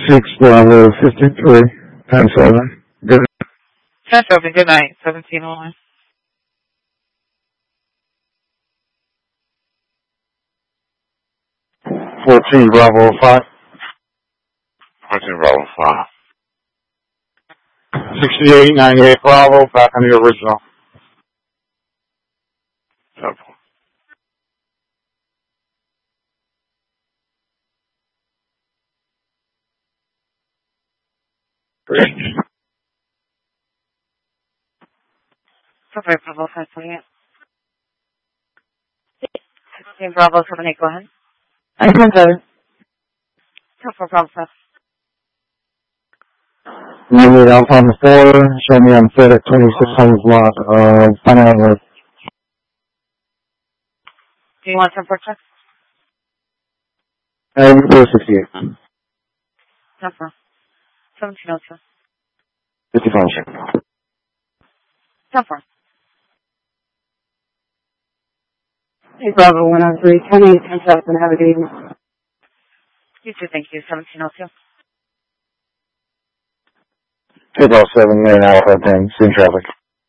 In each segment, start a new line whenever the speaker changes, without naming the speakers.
6 Bravo 53, 10-7. Good
10-7, good night, 1701.
14 Bravo 5.
14 Bravo 5.
6898 Bravo, back on the original.
10-4.
Okay, Bravo 528. 16 Bravo 78, go ahead.
10-7.
10-4 Bravo 5.
Maybe Alpha on the 4, show me on fit at 2600 block, Pineapple Road.
Do you want 10-4 check?
468.
10-4. 1702.
55 check.
10-4.
Hey, Bravo 103, 10-8, 10-7, have a good evening.
You too, thank you, 1702.
Hey, Bravo 7, main Alpha 10, seeing traffic.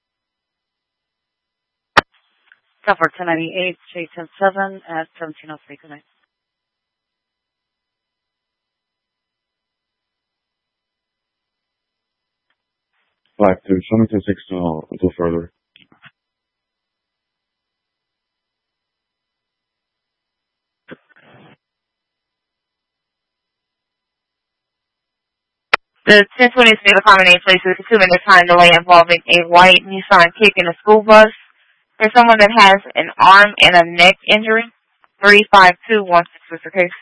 10-4, 1098, J107 at 1703, good night.
Black 2, show me to 6 until further.
The 1020 State of Common Aid places a 2-minute time delay involving a white Nissan kicking a school bus for someone that has an arm and a neck injury. 35216 is the case.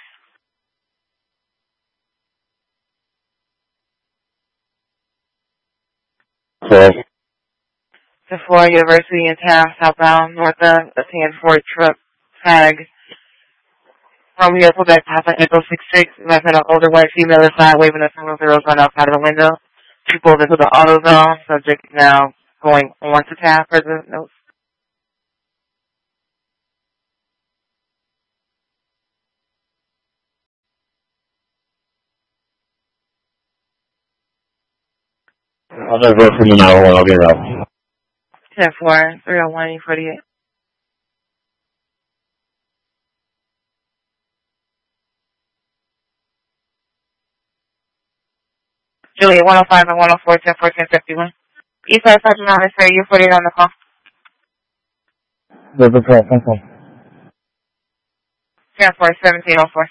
Okay.
The Florida University in town, southbound, north of a 10-4 truck tag. Romeo, Quebec, Papa Echo 66. Left an older white female inside waving a single zero gun outside of the window. She pulled into the auto zone. Subject now going on to tab for the notes.
I'll divert from the 911, I'll get out.
10-4, 301, 48. Juliet 105 and 104, 10-4, 1051. Eastside Sergeant Mountain Fair, you 48 on the call.
The patrol, 10-4.
10-4, 1704.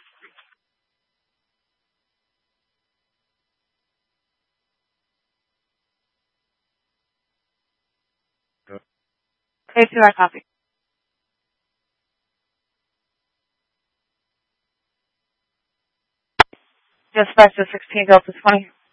Hey, 2, I copy. Dispatch to 16 Delta 20.